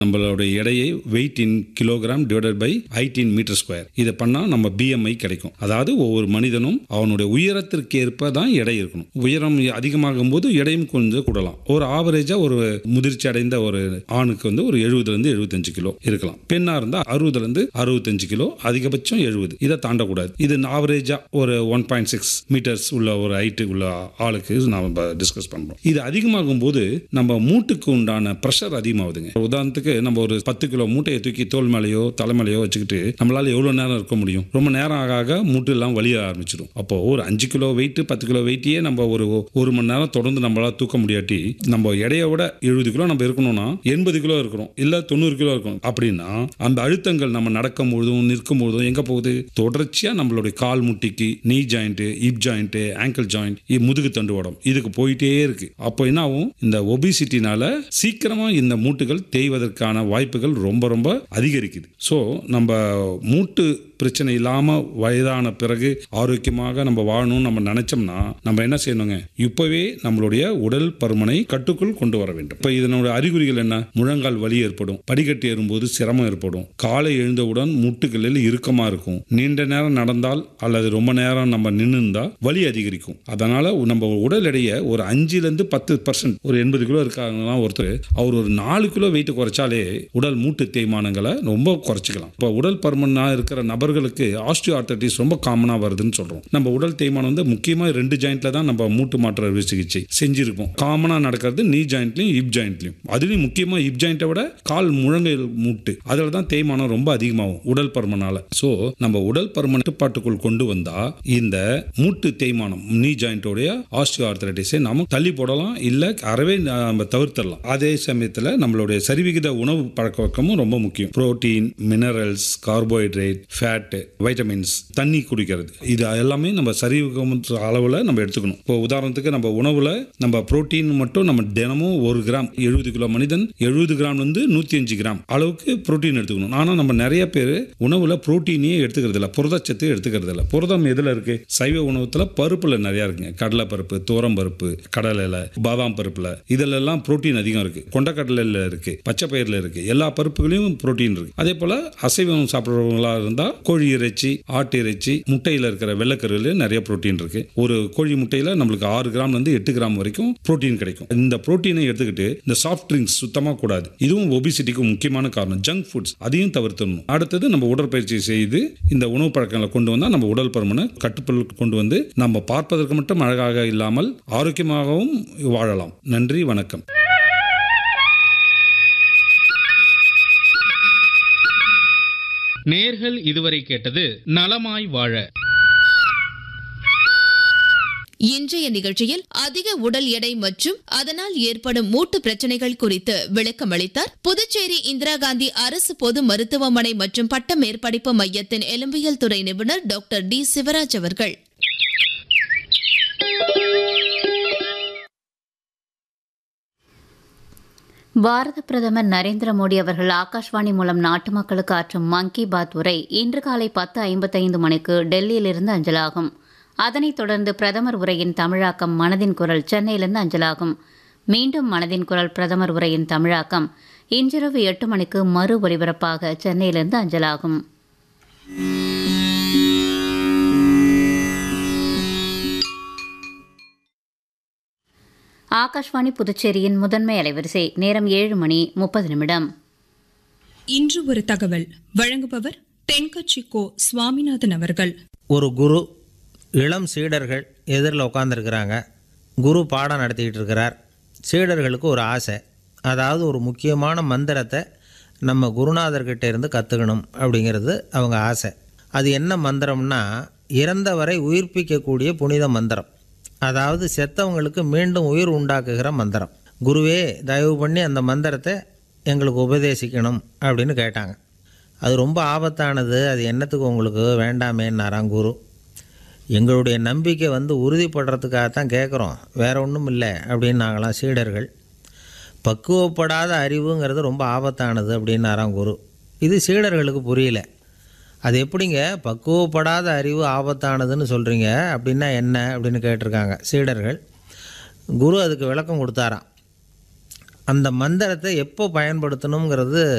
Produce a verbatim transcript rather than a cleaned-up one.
நம்மளோட எடையை wait in kilogram divided by height in metre square. இதை பண்ணால் நம்ம பிஎம்ஐ கிடைக்கும். அதாவது ஒவ்வொரு மனிதனும் அவனுடைய உயரத்திற்கு ஏற்ப தான் எடை இருக்கணும். உயரம் அதிகமாகும் போது எடையும் கொஞ்சம் கூடலாம். ஒரு ஆவரேஜா ஒரு முதிர்ச்சி அடைந்த ஒரு ஆணுக்கு வந்து ஒரு எழுபதுல இருந்து எழுபத்தஞ்சு கிலோ இருக்கலாம். பெண்ணா இருந்தா அறுபதுல இருந்து அறுபத்தஞ்சு கிலோ, அதிகபட்சம் எழுபது. இதை தாண்டக்கூடாது. இது ஆவரேஜா ஒரு ஒன் பாயிண்ட் சிக்ஸ் மீட்டர்ஸ் உள்ள ஒரு ஹைட்டு உள்ள ஆளுக்கு நாம டிஸ்கஸ் பண்றோம். இது அதிகமாகும் போது நம்ம மூட்டுக்கு உண்டான பிரஷர் அதிகமாகுதுங்க. உதாரணத்துக்கு நம்ம ஒரு பத்து கிலோ மூட்டையை தூக்கி தோல் மேலையோ தலைமையிலையோ வச்சுக்கிட்டு நம்மளால எவ்வளவு நேரம் இருக்க முடியும்? ரொம்ப நேரம் ஆக ஆக மூட்டு எல்லாம் வலிய ஆரம்பிச்சிடும். அப்போ ஒரு அஞ்சு கிலோ வெயிட் பத்து கிலோ வெயிட்டையே நம்ம ஒரு ஒரு மணி நேரம் தொடர்ந்து நம்மளால தூக்க முடியாட்டி நம்ம எடையை விட எழுபது கிலோ நம்ம இருக்கணும்னா எண்பது கிலோ இருக்கணும், இல்ல தொண்ணூறு கிலோ இருக்கணும். அப்படின்னா அந்த அழுத்தங்கள் நம்ம நடக்கும் பொழுதும் நிற்கும் பொழுதும் எங்க போகுது? தொடர்ச்சியா நம்மளுடைய கால் முட்டிக்கு, நீ joint, hip joint, angle joint, முதுகு தண்டுவடம் இதுக்கு போயிட்டே இருக்கு. அப்போ என்ன ஆகும்? இந்த ஒபிசிட்டினால சீக்கிரமா இந்த மூட்டுகள் தேய்வதற்கான வாய்ப்புகள் ரொம்ப ரொம்ப அதிகரிக்குது. ஸோ நம்ம மூட்டு பிரச்சனை இல்லாம வயதான பிறகு ஆரோக்கியமாக நம்ம வாழணும் நம்ம நினைச்சோம்னா நம்ம என்ன செய்யணுங்க? இப்பவே நம்மளுடைய உடல் பருமனை கட்டுக்குள் கொண்டு வர வேண்டும். இப்ப இதனோட அறிகுறிகள் என்ன? முழங்கால் வலி ஏற்படும், படிக்கட்டு ஏறும்போது சிரமம் ஏற்படும், காலை எழுந்தவுடன் முட்டுகளில் இறுக்கமா இருக்கும், நீண்ட நேரம் நடந்தால் அல்லது ரொம்ப நேரம் நம்ம நின்று இருந்தா வலி அதிகரிக்கும். அதனால நம்ம உடல் எடையை ஒரு அஞ்சுல இருந்து பத்து பர்சன்ட் ஒரு எண்பது கிலோ இருக்காங்கன்னா ஒருத்தர் அவர் ஒரு நாலு கிலோ வெயிட் குறைச்சாலே உடல் மூட்டு தேய்மானங்களை ரொம்ப குறைச்சிக்கலாம். இப்போ உடல் பருமனா இருக்கிற நபர்களுக்கு ஆஸ்டியோ ஆர்த்தரைட்டிஸ் ரொம்ப காமனா வருதுன்னு சொல்றோம். நம்ம உடல் தேய்மானம் வந்து முக்கியமா ரெண்டு ஜாயிண்ட்ல தான் நம்ம மூட்டு மாற்று அறுவை சிகிச்சை செஞ்சிருப்போம். காமனா நடக்கிறது நீ ஜாயிண்ட்லயும் ஹிப் ஜாயிண்ட்லயும். அதுலயும் முக்கியமா ஹிப் ஜாயிண்ட்டை விட கால் முழங்கை மூட்டு அதில் தான் தேய்மானம் ரொம்ப அதிகமாகும் உடல் பருமனால. ஸோ நம்ம உடல் பருமன் கட்டுப்பாட்டுக்குள் கொண்டு வந்தா இந்த மூட்டு தேய்மானம் நீ ஜாயிண்டோடைய ஆஸ்டியோ ஆர்த்தரைட்டிஸை நாம தள்ளி போடலாம், இல்ல அறவே நம்ம தவிர்த்தரலாம். அதே சமயத்தில் நம்மளுடைய சரிவிகித உணவு பழக்க வழக்கமும் ரொம்ப முக்கியம். Protein, minerals, carbohydrate, fat, vitamins, தண்ணி குடிக்கிறது, இது எல்லாமே நம்ம சரிவிகிதம் அளவில் நம்ம எடுத்துக்கணும். இப்போ உதாரணத்துக்கு நம்ம உணவுல நம்ம புரோட்டீன் மட்டும் நம்ம தினமும் ஒரு கிராம், எழுபது கிலோ மனிதன் எழுபது கிராம் வந்து நூத்தி அஞ்சு கிராம் அளவுக்கு புரோட்டீன் எடுத்துக்கணும். ஆனா நம்ம நிறைய பேர் உணவுல புரோட்டீனே எடுத்துக்கிறது இல்லை, புரதச்சத்து எடுத்துக்கிறது இல்லை. புரதம் எதுல இருக்கு? சைவ உணவுல பருப்புல நிறைய இருக்குங்க. கடலை பருப்பு, துவரம் பருப்பு, கடலையில, பாதாம் பருப்புல இதுல எல்லாம் புரோட்டீன் அதிகம் இருக்கு. கொண்டக்கடலையில இருக்கு, பச்சை பயிர்ல இருக்கு, எல்லா பருப்புகளையும் புரோட்டீன் இருக்கு. அதே போல அசைவம் சாப்பிடுறவங்களா இருந்தா கோழி இறைச்சி, ஆட்டு இறைச்சி, முட்டையில இருக்கிற வெள்ளைக்கருவில நிறைய புரோட்டீன் இருக்கு. ஒரு கோழி முட்டையில நம்மளுக்கு ஆறு கிராம் இருந்து எட்டு கிராம் வரைக்கும் புரோட்டீன் கிடைக்கும். இந்த புரோட்டீனை எடுத்துக்கிட்டு இந்த சாஃப்ட் ட்ரிங்க்ஸ் சுத்தமா கூடாது. இதுவும் ஒபிசிட்டிக்கு முக்கியமான காரணம். ஜங்க் ஃபுட்ஸ் அதையும் தவிர்த்தணும். அடுத்தது நம்ம உடற்பயிற்சி செய்து இந்த உணவு பழக்கங்களை கொண்டு வந்தா நம்ம உடல் பருமனை கட்டுக்குள் கொண்டு வந்து நம்ம பார்ப்பதற்கு மட்டும் அழகாக இல்லாமல் ஆரோக்கியமாகவும் வாழலாம். நன்றி, வணக்கம். நேர்கள் இதுவரை கேட்டது நலமாய் வாழ. இன்றைய நிகழ்ச்சியில் அதிக உடல் எடை மற்றும் அதனால் ஏற்படும் மூட்டு பிரச்சனைகள் குறித்து விளக்கம் அளித்தார் புதுச்சேரி இந்திரா காந்தி அரசு பொது மருத்துவமனை மற்றும் பட்ட மேற்படிப்பு மையத்தின் எலும்பியல் துறை நிபுணர் டாக்டர் டி சிவராஜ் அவர்கள். பாரத பிரதமர் நரேந்திர மோடி அவர்கள் ஆகாஷ்வாணி மூலம் நாட்டு மக்களுக்கு ஆற்றும் மன் கி பாத் உரை இன்று காலை பத்து ஐம்பத்தைந்து மணிக்கு டெல்லியிலிருந்து அஞ்சலாகும். அதனைத் தொடர்ந்து பிரதமர் உரையின் தமிழாக்கம் மனதின் குரல் சென்னையிலிருந்து அஞ்சலாகும். மீண்டும் மனதின் குரல் பிரதமர் உரையின் தமிழாக்கம் இன்றிரவு எட்டு மணிக்கு மறு ஒலிபரப்பாக சென்னையிலிருந்து அஞ்சலாகும். ஆகாஷ்வாணி புதுச்சேரியின் முதன்மை அலைவரிசை. நேரம் ஏழு மணி முப்பது நிமிடம். இன்று ஒரு தகவல் வழங்குபவர் தென்கட்சி கோ சுவாமிநாதன் அவர்கள். ஒரு குரு, இளம் சீடர்கள் எதிரில் உட்காந்துருக்கிறாங்க. குரு பாடம் நடத்திக்கிட்டு இருக்கிறார். சீடர்களுக்கு ஒரு ஆசை, அதாவது ஒரு முக்கியமான மந்திரத்தை நம்ம குருநாதர்கிட்ட இருந்து கற்றுக்கணும் அப்படிங்கிறது அவங்க ஆசை. அது என்ன மந்திரம்னா, இறந்தவரை உயிர்ப்பிக்கக்கூடிய புனித மந்திரம். அதாவது செத்தவங்களுக்கு மீண்டும் உயிர் உண்டாக்குகிற மந்திரம். குருவே, தயவு பண்ணி அந்த மந்திரத்தை எங்களுக்கு உபதேசிக்கணும் அப்படின்னு கேட்டாங்க. அது ரொம்ப ஆபத்தானது, அது என்னத்துக்கு உங்களுக்கு வேண்டாமேன்னாராம் குரு. எங்களுடைய நம்பிக்கை வந்து உறுதிப்படுறதுக்காகத்தான் கேட்குறோம், வேற ஒன்றும் இல்லை அப்படின்னாங்களாம் சீடர்கள். பக்குவப்படாத அறிவுங்கிறது ரொம்ப ஆபத்தானது அப்படின்னாராம் குரு. இது சீடர்களுக்கு புரியல. அது எப்படிங்க பக்குவப்படாத அறிவு ஆபத்தானதுன்னு சொல்கிறீங்க, அப்படின்னா என்ன அப்படின்னு கேட்டிருக்காங்க சீடர்கள். குரு அதுக்கு விளக்கம் கொடுத்தாராம். அந்த மந்திரத்தை எப்போ பயன்படுத்தணுங்கிறது